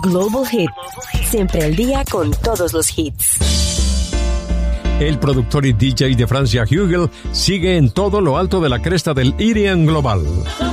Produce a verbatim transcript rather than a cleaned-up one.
Global Hit. Siempre al día con todos los hits. El productor y D J de Francia, Hugel, sigue en todo lo alto de la cresta del E D M global.